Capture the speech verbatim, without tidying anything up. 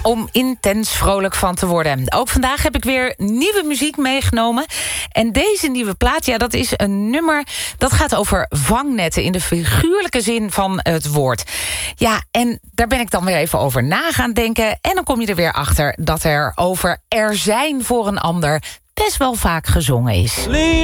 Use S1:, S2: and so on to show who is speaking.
S1: om intens vrolijk van te worden. Ook vandaag heb ik weer nieuwe muziek meegenomen. En deze nieuwe plaat, ja, dat is een nummer dat gaat over vangnetten in de figuurlijke zin van het woord. Ja, en daar ben ik dan weer even over na gaan denken. En dan kom je er weer achter dat er over er zijn voor een ander best wel vaak gezongen is.